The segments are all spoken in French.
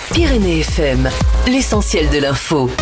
Pyrénées FM, l'essentiel de l'info.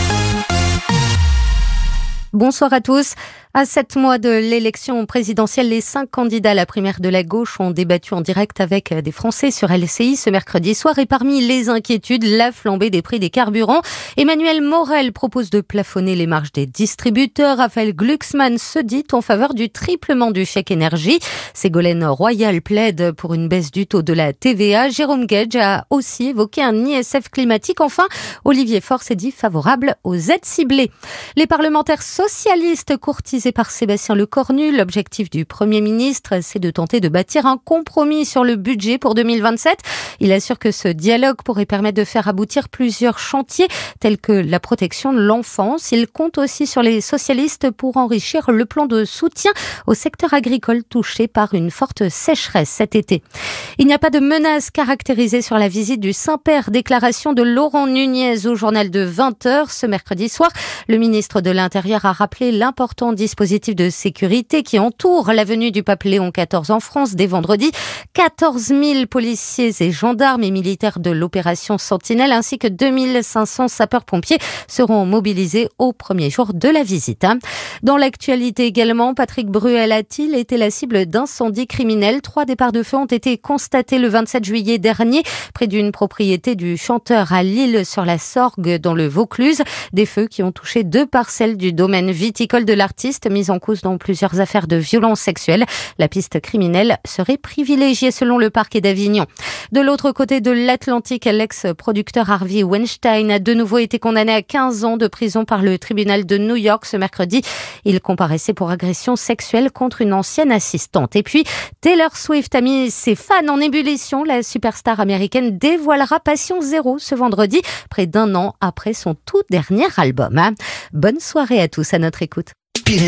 Bonsoir à tous. À 7 mois de l'élection présidentielle, les 5 candidats à la primaire de la gauche ont débattu en direct avec des Français sur LCI ce mercredi soir. Et parmi les inquiétudes, la flambée des prix des carburants. Emmanuel Morel propose de plafonner les marges des distributeurs. Raphaël Glucksmann se dit en faveur du triplement du chèque énergie. Ségolène Royal plaide pour une baisse du taux de la TVA. Jérôme Guedj a aussi évoqué un ISF climatique. Enfin, Olivier Faure s'est dit favorable aux aides ciblées. Les parlementaires socialistes courtisés par Sébastien Lecornu, l'objectif du Premier ministre, c'est de tenter de bâtir un compromis sur le budget pour 2027. Il assure que ce dialogue pourrait permettre de faire aboutir plusieurs chantiers, tels que la protection de l'enfance. Il compte aussi sur les socialistes pour enrichir le plan de soutien au secteur agricole touché par une forte sécheresse cet été. Il n'y a pas de menace caractérisée sur la visite du Saint-Père. Déclaration de Laurent Nunez au journal de 20h ce mercredi soir. Le ministre de l'Intérieur a rappelé l'important dispositif de sécurité qui entoure la venue du pape Léon XIV en France dès vendredi. 14 000 policiers et gendarmes et militaires de l'opération Sentinelle ainsi que 2500 sapeurs-pompiers seront mobilisés au premier jour de la visite. Dans l'actualité également, Patrick Bruel a-t-il été la cible d'incendies criminels? 3 départs de feu ont été constatés le 27 juillet dernier près d'une propriété du chanteur à Lille sur la Sorgue dans le Vaucluse. Des feux qui ont touché 2 parcelles du domaine viticole de l'artiste mis en cause dans plusieurs affaires de violences sexuelles. La piste criminelle serait privilégiée selon le parquet d'Avignon. De l'autre côté de l'Atlantique, l'ex-producteur Harvey Weinstein a de nouveau été condamné à 15 ans de prison par le tribunal de New York ce mercredi. Il comparaissait pour agression sexuelle contre une ancienne assistante. Et puis, Taylor Swift a mis ses fans en ébullition. La superstar américaine dévoilera Passion Zéro ce vendredi, près d'1 an après son tout dernier album. Bonne soirée à tous à notre écoute.